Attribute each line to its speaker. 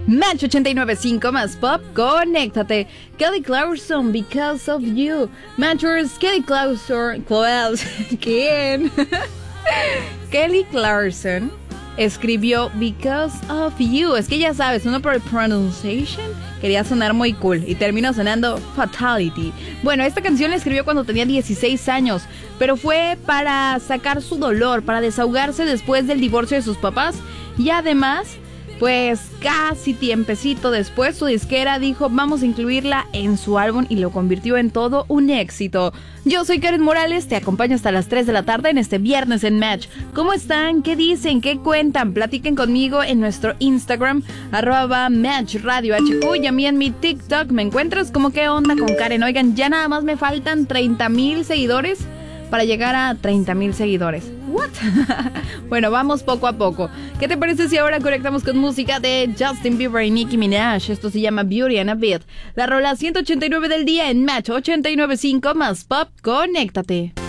Speaker 1: Match 89.5 más pop, conéctate. Kelly Clarkson, Because of You. Matchers, Kelly Clarkson. ¿Quién? Kelly Clarkson escribió Because of You. Es que ya sabes, uno por el pronunciation quería sonar muy cool y terminó sonando Fatality. Bueno, esta canción la escribió cuando tenía 16 años, pero fue para sacar su dolor, para desahogarse después del divorcio de sus papás. Y además, pues casi tiempecito después, su disquera dijo vamos a incluirla en su álbum y lo convirtió en todo un éxito. Yo soy Karen Morales, te acompaño hasta las 3 de la tarde en este viernes en Match. ¿Cómo están? ¿Qué dicen? ¿Qué cuentan? Platiquen conmigo en nuestro Instagram, @MatchRadioHQ, y a mí en mi TikTok me encuentras como qué onda con Karen. Oigan, ya nada más me faltan 30,000 seguidores para llegar a 30,000 seguidores. ¿What? Bueno, vamos poco a poco. ¿Qué te parece si ahora conectamos con música de Justin Bieber y Nicki Minaj? Esto se llama Beauty and a Beat. La rola 189 del día en Match 89.5 más pop. Conéctate.